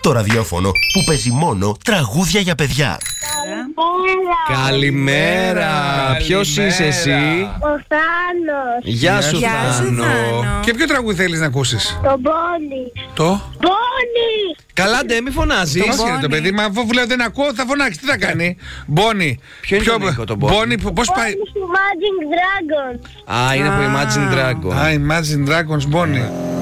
Το ραδιόφωνο που παίζει μόνο τραγούδια για παιδιά. Καλημέρα. Ποιος είσαι εσύ? Ο Θάνος. Γεια σου Γεια σου, Θάνο. Θάνο. Και ποιο τραγούδι θέλεις να ακούσεις? Το Μπόνι. Το? Μπόνι. Καλά ντε, μη φωνάζεις. Το μάσκινε το παιδί, μα αφού λέω δεν ακούω θα φωνάξει, τι θα κάνει? Μπόνι. Ποιο είναι το Νίκο, το Μπόνι? Πώς πάει? Μπόνι του Magic Dragon. Α, είναι από Imagine Dragon. Α, Imagine Dragons Μπόνι.